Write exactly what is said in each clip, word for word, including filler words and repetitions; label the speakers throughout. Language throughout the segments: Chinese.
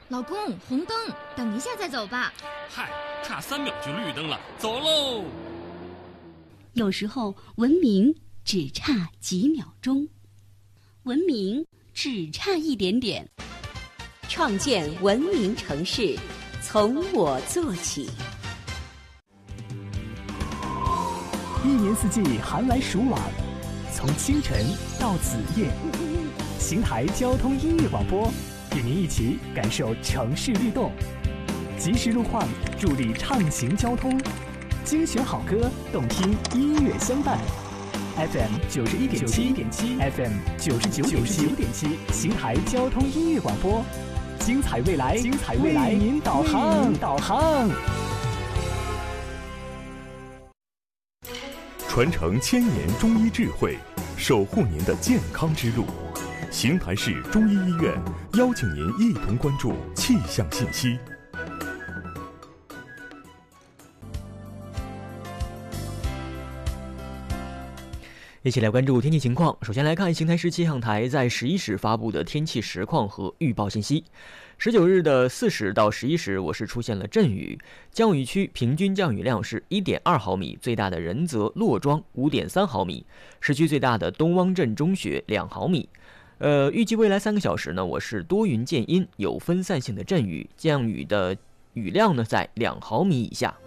Speaker 1: 老公，红灯，等一下再走吧。
Speaker 2: 嗨，差三秒就绿灯了，走喽。
Speaker 3: 有时候文明只差几秒钟，文明只差一点点。
Speaker 4: 创建文明城市，从我做起。
Speaker 5: 一年四季寒来暑往，从清晨到子夜，邢台交通音乐广播与您一起感受城市律动，及时路况助力畅行交通，精选好歌，动听音乐相伴。F M 九十一点七 ，F M 九十九点七，邢台交通音乐广播，精彩未来，精彩未来，为您导航，导航。
Speaker 6: 传承千年中医智慧，守护您的健康之路。邢台市中医医院邀请您一同关注气象信息。
Speaker 7: 一起来关注天气情况。首先来看邢台市气象台在十一时发布的天气实况和预报信息。十九日的四时到十一时，我市出现了阵雨，降雨区平均降雨量是 一点二毫米，最大的仁泽、骆庄 五点三毫米，市区最大的东汪镇中学两毫米。呃，预计未来三个小时呢，我市多云见阴，有分散性的阵雨，降雨的雨量呢在两毫米以下。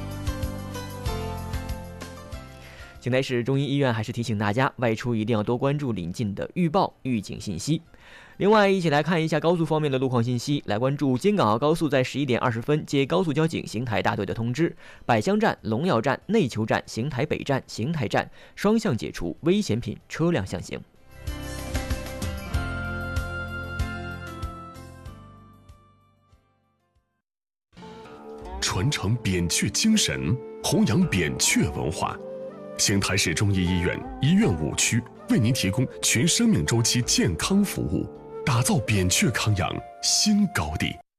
Speaker 7: 邢台市中医医院还是提醒大家，外出一定要多关注临近的预报预警信息。另外，一起来看一下高速方面的路况信息，来关注京港澳高速在十一点二十分接高速交警邢台大队的通知，百香站、龙耀站、内丘站、邢台北站、邢台站双向解除危险品车辆限行。
Speaker 8: 传承扁鹊精神，弘扬扁鹊文化。邢台市中医医院医院五区为您提供全生命周期健康服务，打造扁鹊康养新高地。